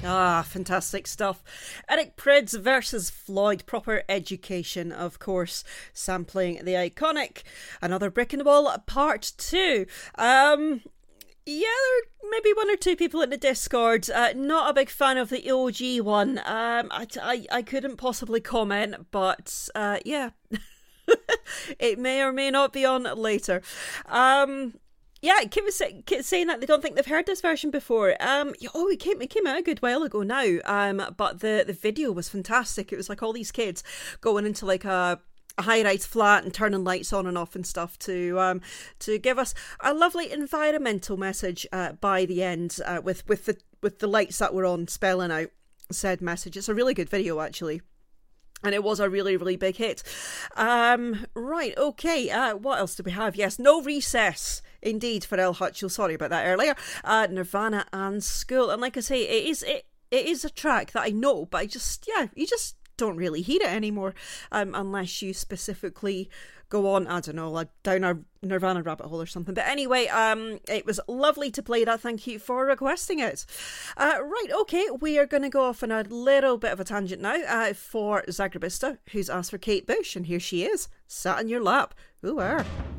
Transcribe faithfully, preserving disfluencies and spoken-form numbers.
Ah, fantastic stuff. Eric Prydz versus Floyd, proper education, of course, sampling the iconic Another Brick in the Wall part two. Um, yeah, there are maybe one or two people in the Discord, uh, not a big fan of the O G one. Um, I, I, I couldn't possibly comment, but uh, yeah, it may or may not be on later. Um... Yeah, Kit was say, Kit saying that they don't think they've heard this version before. Um, oh, it came it came out a good while ago now. Um, but the the video was fantastic. It was like all these kids going into like a, a high-rise flat and turning lights on and off and stuff to um to give us a lovely environmental message uh, by the end uh, with with the with the lights that were on spelling out said message. It's a really good video actually. And it was a really, really big hit. Um, right, okay. Uh, what else do we have? Yes, No Recess, indeed, for El Hutchell. Sorry about that earlier. Uh, Nirvana and School. And like I say, it is it it is a track that I know, but I just, yeah, you just don't really hear it anymore um, unless you specifically go on, I don't know, like down a Nirvana rabbit hole or something. But anyway, um, it was lovely to play that. Thank you for requesting it. Uh, right, okay, we are going to go off on a little bit of a tangent now uh, for Zagrabista, who's asked for Kate Bush, and here she is, sat in your lap. Ooh, er.